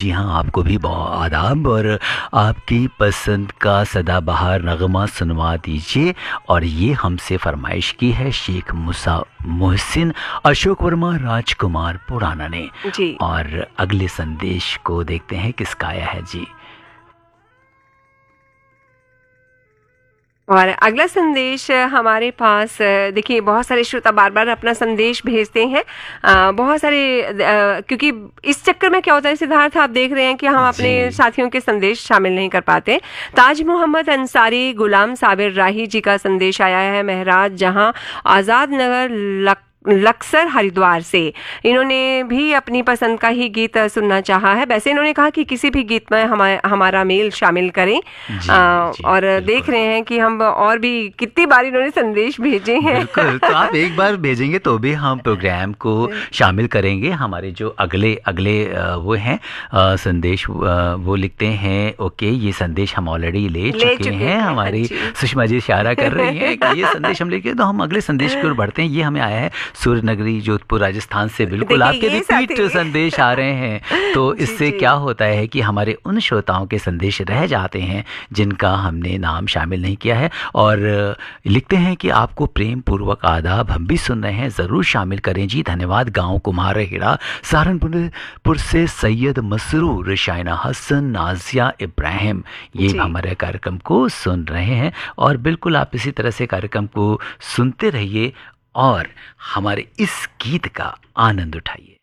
जी हाँ, आपको भी बहुत आदाब और आपकी पसंद का सदाबहार नगमा सुनवा दीजिए। और ये हमसे फरमाइश की है शेख मुसा मोहसिन अशोक वर्मा राजकुमार पुराना ने। जी। और अगले संदेश को देखते हैं किसका आया है जी। और अगला संदेश हमारे पास देखिए, बहुत सारे श्रोता बार बार अपना संदेश भेजते हैं। बहुत सारे क्योंकि इस चक्कर में क्या होता है सिद्धार्थ, आप देख रहे हैं कि हम अपने साथियों के संदेश शामिल नहीं कर पाते। ताज मोहम्मद अंसारी गुलाम साबिर राही जी का संदेश आया है महराज जहां आज़ाद नगर लक्सर हरिद्वार से। इन्होंने भी अपनी पसंद का ही गीत सुनना चाहा है। वैसे इन्होंने कहा कि किसी भी गीत में हमारा मेल शामिल करें। और देख रहे हैं कि हम और भी कितनी बार इन्होंने संदेश भेजे हैं। बिल्कुल, तो आप एक बार भेजेंगे तो भी हम प्रोग्राम को शामिल करेंगे। हमारे जो अगले वो हैं संदेश, वो लिखते हैं ओके ये संदेश हम ऑलरेडी ले चुके हैं। हमारी सुषमा जी इशारा कर रही हैं कि ये संदेश हम लेके, तो हम अगले संदेश की ओर बढ़ते हैं। ये हमें आया है सूर्य नगरी जोधपुर राजस्थान से। बिल्कुल आपके रिपीट संदेश आ रहे हैं। तो इससे क्या होता है कि हमारे उन श्रोताओं के संदेश रह जाते हैं जिनका हमने नाम शामिल नहीं किया है, और लिखते हैं कि आपको प्रेम पूर्वक आदाब, हम भी सुन रहे हैं, ज़रूर शामिल करें जी, धन्यवाद। गाँव कुम्हार हेड़ा सहारनपुर से सैयद मसरूर, शाइना हसन, नाजिया इब्राहिम, ये हमारे कार्यक्रम को सुन रहे हैं। और बिल्कुल आप इसी तरह से कार्यक्रम को सुनते रहिए और हमारे इस गीत का आनंद उठाइए।